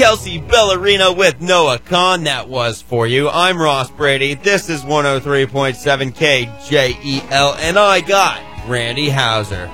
Kelsey Ballerina with Noah Kahn. That was for you. I'm Ross Brady. This is 103.7 KJEL, and I got Randy Hauser.